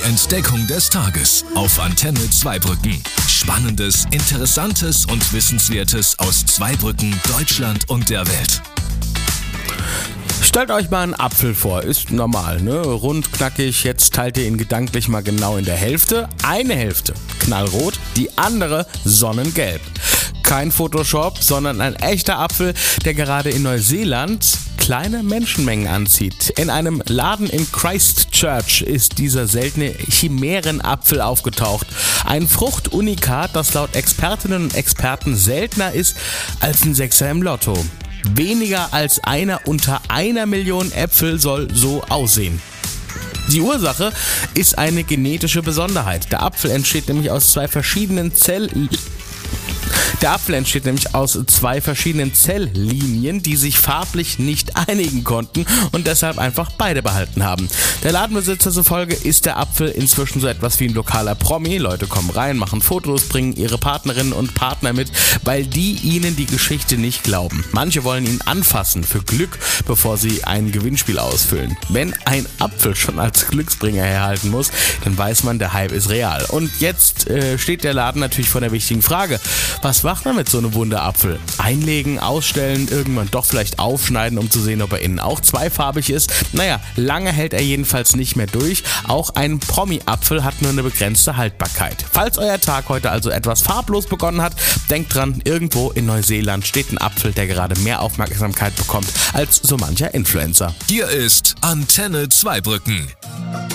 Entdeckung des Tages auf Antenne Zweibrücken. Spannendes, Interessantes und Wissenswertes aus Zweibrücken, Deutschland und der Welt. Stellt euch mal einen Apfel vor, ist normal, ne? Rund, knackig, jetzt teilt ihr ihn gedanklich mal genau in der Hälfte. Eine Hälfte knallrot, die andere sonnengelb. Kein Photoshop, sondern ein echter Apfel, der gerade in Neuseeland kleine Menschenmengen anzieht. In einem Laden in Christchurch ist dieser seltene Chimärenapfel aufgetaucht. Ein Fruchtunikat, das laut Expertinnen und Experten seltener ist als ein Sechser im Lotto. Weniger als einer unter 1 Million Äpfel soll so aussehen. Die Ursache ist eine genetische Besonderheit. Der Apfel entsteht nämlich aus zwei verschiedenen Zelllinien, die sich farblich nicht einigen konnten und deshalb einfach beide behalten haben. Der Ladenbesitzer zufolge ist der Apfel inzwischen so etwas wie ein lokaler Promi. Leute kommen rein, machen Fotos, bringen ihre Partnerinnen und Partner mit, weil die ihnen die Geschichte nicht glauben. Manche wollen ihn anfassen für Glück, bevor sie ein Gewinnspiel ausfüllen. Wenn ein Apfel schon als Glücksbringer herhalten muss, dann weiß man, der Hype ist real. Und jetzt steht der Laden natürlich vor der wichtigen Frage: Was macht man mit so einem Wunderapfel? Einlegen, ausstellen, irgendwann doch vielleicht aufschneiden, um zu sehen, ob er innen auch zweifarbig ist? Naja, lange hält er jedenfalls nicht mehr durch. Auch ein Promi-Apfel hat nur eine begrenzte Haltbarkeit. Falls euer Tag heute also etwas farblos begonnen hat, denkt dran, irgendwo in Neuseeland steht ein Apfel, der gerade mehr Aufmerksamkeit bekommt als so mancher Influencer. Hier ist Antenne Zweibrücken.